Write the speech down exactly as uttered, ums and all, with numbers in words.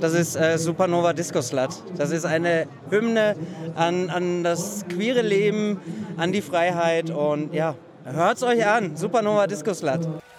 Das ist äh, Supernova Disco Slut. Das ist eine Hymne an, an das queere Leben, an die Freiheit und ja, hört's euch an. Supernova Disco Slut.